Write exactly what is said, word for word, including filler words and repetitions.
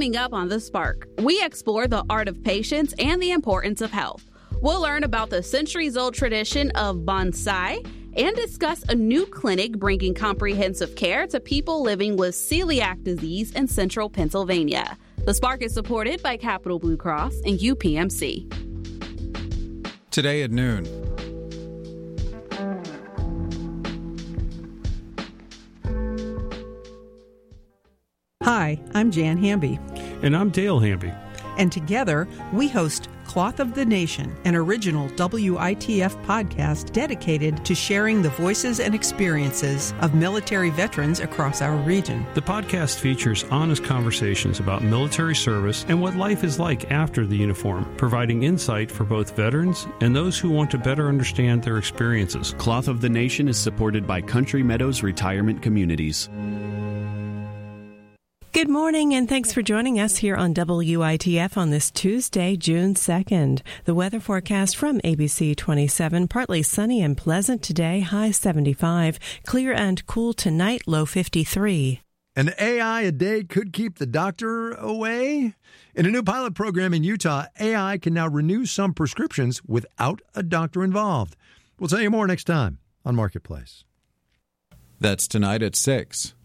Coming up on The Spark, we explore the art of patience and the importance of health. We'll learn about the centuries-old tradition of bonsai and discuss a new clinic bringing comprehensive care to people living with celiac disease in central Pennsylvania. The Spark is supported by Capital Blue Cross and U P M C. Today at noon. Hi, I'm Jan Hamby. And I'm Dale Hamby. And together, we host Cloth of the Nation, an original W I T F podcast dedicated to sharing the voices and experiences of military veterans across our region. The podcast features honest conversations about military service and what life is like after the uniform, providing insight for both veterans and those who want to better understand their experiences. Cloth of the Nation is supported by Country Meadows Retirement Communities. Good morning, and thanks for joining us here on W I T F on this Tuesday, June second. The weather forecast from A B C twenty-seven, partly sunny and pleasant today, high seventy-five. Clear and cool tonight, low fifty-three. An A I a day could keep the doctor away? In a new pilot program in Utah, A I can now renew some prescriptions without a doctor involved. We'll tell you more next time on Marketplace. That's tonight at six.